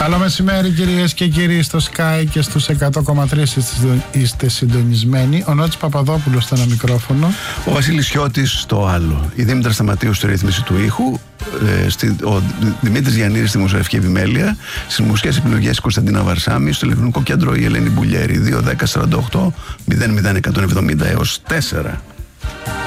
Καλό μεσημέρι κυρίες και κύριοι, στο Sky και στους 100,3 είστε συντονισμένοι. Ο Νότης Παπαδόπουλος στο ένα μικρόφωνο, ο Βασίλης Χιώτης στο άλλο, η Δήμητρα Σταματίου στη ρύθμιση του ήχου, ο Δημήτρης Γιαννήρης στη μουσική επιμέλεια, στις μουσικές επιλογές Κωνσταντίνα Βαρσάμι, στο ηλεκτρονικό κέντρο η Ελένη Μπουλιέρη. 2-10-48-00-170 έως 4.